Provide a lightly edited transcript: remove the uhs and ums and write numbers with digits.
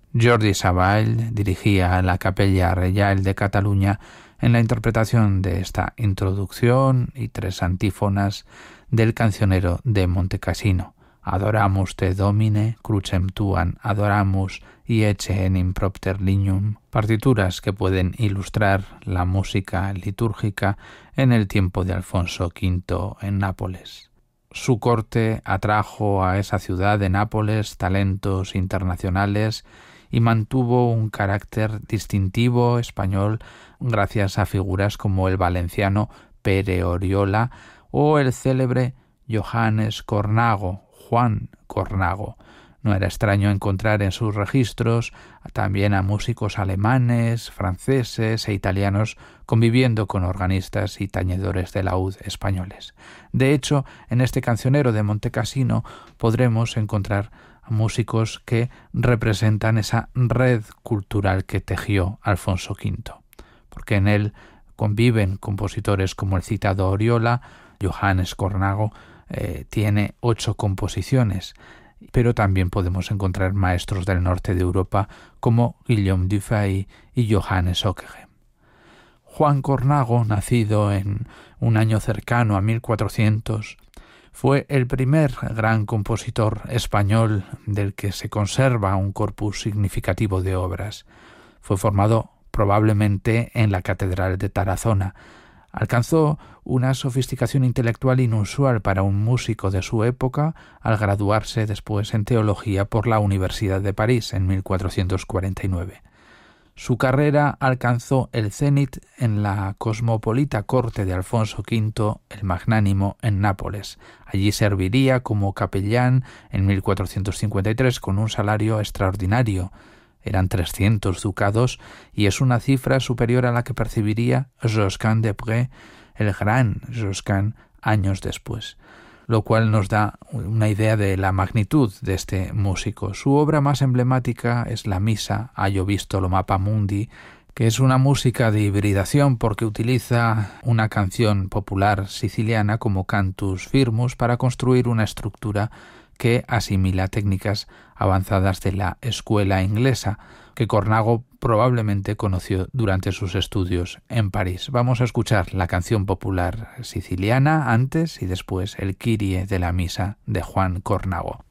Jordi Savall dirigía la Capella Reial de Cataluña en la interpretación de esta introducción y 3 antífonas del cancionero de Montecassino. Adoramus te Domine, crucem tuam adoramus y ecce enim propter lignum, partituras que pueden ilustrar la música litúrgica en el tiempo de Alfonso V en Nápoles. Su corte atrajo a esa ciudad de Nápoles talentos internacionales y mantuvo un carácter distintivo español gracias a figuras como el valenciano Pere Oriola o el célebre Johannes Cornago, Juan Cornago. No era extraño encontrar en sus registros también a músicos alemanes, franceses e italianos conviviendo con organistas y tañedores de laúd españoles. De hecho, en este cancionero de Montecassino podremos encontrar músicos que representan esa red cultural que tejió Alfonso V, porque en él conviven compositores como el citado Oriola. Johannes Cornago tiene 8 composiciones, pero también podemos encontrar maestros del norte de Europa como Guillaume Dufay y Johannes Ockeghem. Juan Cornago, nacido en un año cercano a 1400, fue el primer gran compositor español del que se conserva un corpus significativo de obras. Fue formado probablemente en la Catedral de Tarazona. Alcanzó una sofisticación intelectual inusual para un músico de su época al graduarse después en teología por la Universidad de París en 1449. Su carrera alcanzó el cenit en la cosmopolita corte de Alfonso V el Magnánimo en Nápoles. Allí serviría como capellán en 1453 con un salario extraordinario. Eran 300 ducados y es una cifra superior a la que percibiría Josquin de Pré, el gran Josquin, años después, lo cual nos da una idea de la magnitud de este músico. Su obra más emblemática es la Misa a Io visto lo mappa mundi, que es una música de hibridación porque utiliza una canción popular siciliana como cantus firmus para construir una estructura que asimila técnicas avanzadas de la escuela inglesa, que Cornago probablemente conoció durante sus estudios en París. Vamos a escuchar la canción popular siciliana antes y después el Kyrie de la Misa de Juan Cornago.